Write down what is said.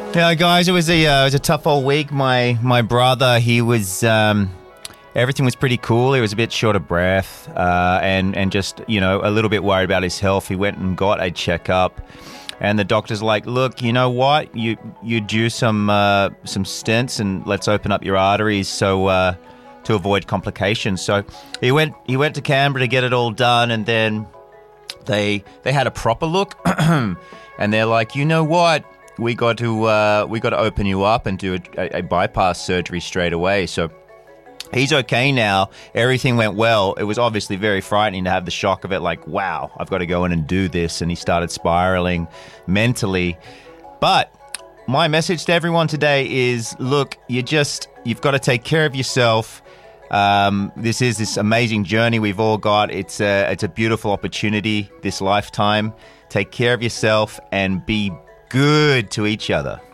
Yeah, guys, it was a tough old week. My brother, he was everything was pretty cool. He was a bit short of breath and just a little bit worried about his health. He went and got a checkup, and the doctor's like, "Look, you know what? You due some stents, and let's open up your arteries to avoid complications." So he went to Canberra to get it all done, and then they had a proper look, and they're like, "You know what? We got to open you up and do a bypass surgery straight away." So he's okay now. Everything went well. It was obviously very frightening to have the shock of it, like, wow, I've got to go in and do this. And he started spiraling mentally. But my message to everyone today is, look, you've got to take care of yourself. This is this amazing journey we've all got. It's a beautiful opportunity this lifetime. Take care of yourself and be good to each other.